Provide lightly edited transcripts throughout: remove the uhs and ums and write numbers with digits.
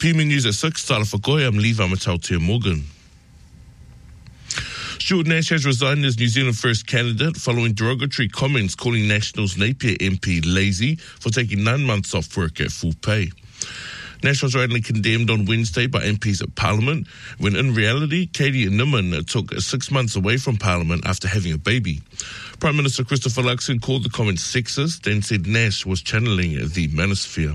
PM News at 6, Tala Whakoe, I'm Levi Matautia Morgan. Stuart Nash has resigned as New Zealand First candidate following derogatory comments calling National's Napier MP lazy for taking 9 months off work at full pay. Nash was rightly condemned on Wednesday by MPs at Parliament, when in reality, Katie Nimmin took 6 months away from Parliament after having a baby. Prime Minister Christopher Luxon called the comments sexist and said Nash was channeling the manosphere.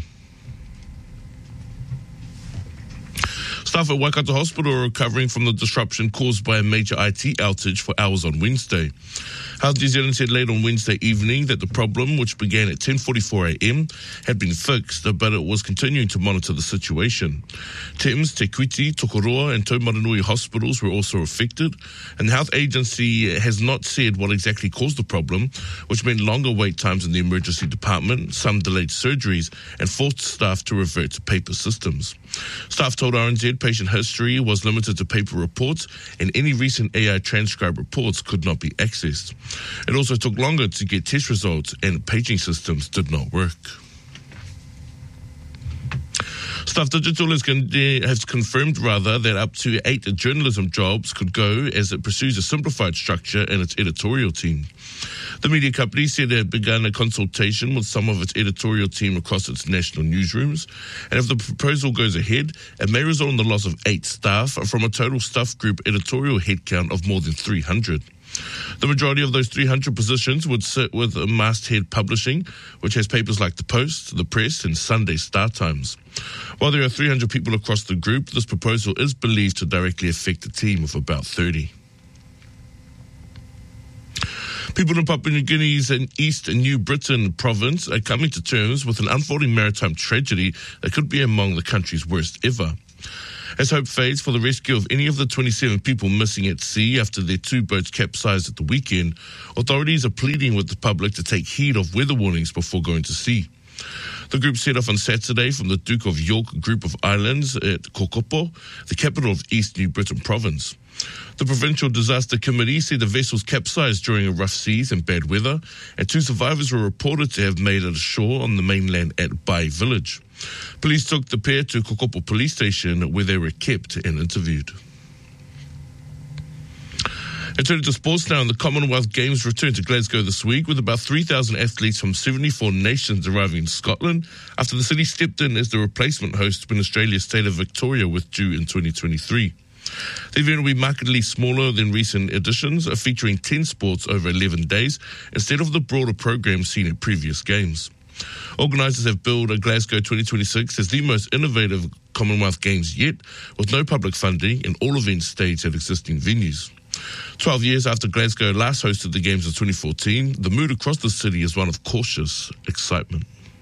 Staff at Waikato Hospital are recovering from the disruption caused by a major IT outage for hours on Wednesday. Health New Zealand said late on Wednesday evening that the problem, which began at 10:44 a.m, had been fixed, but it was continuing to monitor the situation. Thames, Te Kuiti, Tokoroa and Taumaranui hospitals were also affected, and the health agency has not said what exactly caused the problem, which meant longer wait times in the emergency department, some delayed surgeries, and forced staff to revert to paper systems. Staff told RNZ patient history was limited to paper reports, and any recent AI transcribed reports could not be accessed. It also took longer to get test results, and paging systems did not work. Staff Digital has confirmed that up to 8 journalism jobs could go as it pursues a simplified structure in its editorial team. The media company said it had begun a consultation with some of its editorial team across its national newsrooms, and if the proposal goes ahead, it may result in the loss of 8 staff from a total staff group editorial headcount of more than 300. The majority of those 300 positions would sit with Masthead Publishing, which has papers like The Post, The Press and Sunday Star Times. While there are 300 people across the group, this proposal is believed to directly affect a team of about 30. People in Papua New Guinea's East New Britain province are coming to terms with an unfolding maritime tragedy that could be among the country's worst ever. As hope fades for the rescue of any of the 27 people missing at sea after their 2 boats capsized at the weekend, authorities are pleading with the public to take heed of weather warnings before going to sea. The group set off on Saturday from the Duke of York group of islands at Kokopo, the capital of East New Britain province. The Provincial Disaster Committee said the vessels capsized during a rough seas and bad weather, and 2 survivors were reported to have made it ashore on the mainland at Bai Village. Police took the pair to Kokopo Police Station, where they were kept and interviewed. And turning to sports now, and the Commonwealth Games return to Glasgow this week with about 3,000 athletes from 74 nations arriving in Scotland after the city stepped in as the replacement host when Australia's state of Victoria withdrew in 2023. The event will be markedly smaller than recent editions, featuring 10 sports over 11 days instead of the broader program seen at previous games. Organisers have billed Glasgow 2026 as the most innovative Commonwealth Games yet, with no public funding and all events staged at existing venues. 12 years after Glasgow last hosted the Games in 2014, the mood across the city is one of cautious excitement.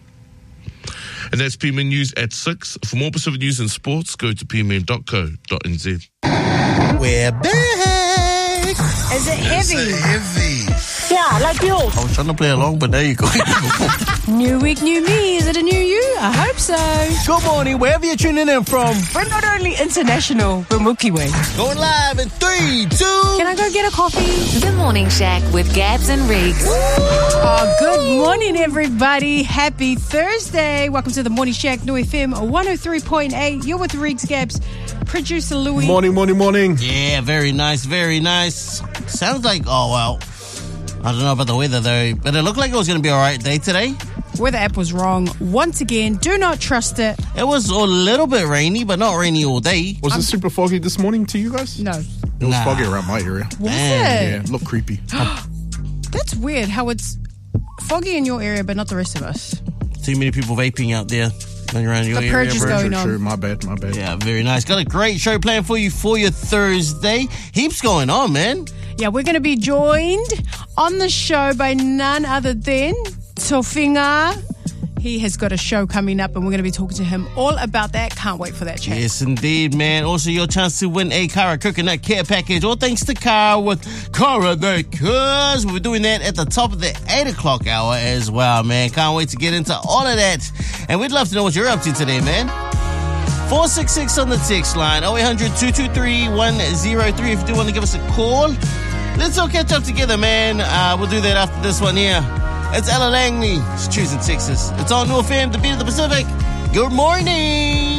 And that's PMN News at 6. For more Pacific news and sports, go to pmn.co.nz. We're back! Is it heavy? Yeah, like the old. I was trying to play along, but there you go. New week, new me. Is it a new you? I hope so. Good morning, wherever you're tuning in from. We're not only international, we're Milky Way. Going live in 3, 2. Can I go get a coffee? The Morning Shack with Gabs and Riggs. Oh, good morning, everybody. Happy Thursday. Welcome to the Morning Shack, New FM 103.8. You're with Riggs, Gabs, producer Louis. Morning. Yeah, very nice, very nice. Sounds like, oh, well, I don't know about the weather, though, but it looked like it was going to be all right day today. Weather app was wrong. Once again, do not trust it. It was a little bit rainy, but not rainy all day. Was it super foggy this morning to you guys? No. It was foggy around my area. Was Yeah, it? it looked creepy. That's weird how it's foggy in your area, but not the rest of us. Too many people vaping out there running around your The area. purge is bro. going on. True. My bad. Yeah, very nice. Got a great show planned for you for your Thursday. Heaps going on, man. Yeah, we're going to be joined on the show by none other than Tofinga. He has got a show coming up, and we're going to be talking to him all about that. Can't wait for that chat. Yes, indeed, man. Also, your chance to win a Kara Coconut Care Package. All thanks to Kara with Kara the Cuz. We're doing that at the top of the 8 o'clock hour as well, man. Can't wait to get into all of that. And we'd love to know what you're up to today, man. 466 on the text line. 0800 223 103 if you do want to give us a call. Let's all catch up together, man. We'll do that after this one here. It's Ella Langley. She's choosing Texas. It's on New FM, the beat of the Pacific. Good morning.